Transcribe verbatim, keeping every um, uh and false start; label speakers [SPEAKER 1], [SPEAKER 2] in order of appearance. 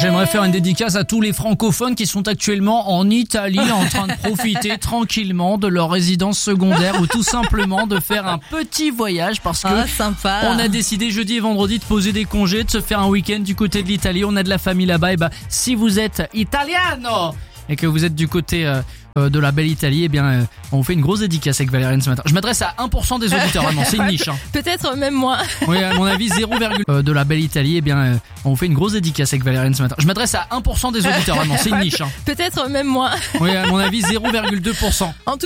[SPEAKER 1] j'aimerais faire une dédicace à tous les francophones qui sont actuellement en Italie en train de profiter tranquillement de leur résidence secondaire ou tout simplement de faire un petit voyage parce que
[SPEAKER 2] Ah, sympa.
[SPEAKER 1] on a décidé jeudi et vendredi de poser des congés, de se faire un week-end du côté de l'Italie. On a de la famille là-bas. Et bah, si vous êtes italiano et que vous êtes du côté euh, euh, de la belle Italie, eh bien, euh, on vous fait une grosse dédicace avec Valériane ce matin. Je m'adresse à un pour cent des auditeurs, vraiment, c'est une niche. Hein.
[SPEAKER 2] Peut-être même moins.
[SPEAKER 1] Oui, à mon avis, zéro virgule euh, de la belle Italie, eh bien, euh, on vous fait une grosse dédicace avec Valériane ce matin. Je m'adresse à un pour cent des auditeurs, vraiment, c'est une niche. Hein.
[SPEAKER 2] Peut-être même moins.
[SPEAKER 1] Oui, à mon avis, zéro virgule deux pour cent.
[SPEAKER 2] En tout